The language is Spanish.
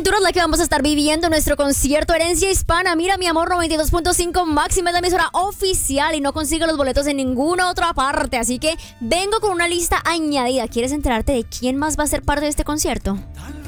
Cintura es la que vamos a estar viviendo en nuestro concierto Herencia Hispana. Mira, mi amor, 92.5 máxima es la emisora oficial y no consigo los boletos en ninguna otra parte. Así que vengo con una lista añadida. ¿Quieres enterarte de quién más va a ser parte de este concierto?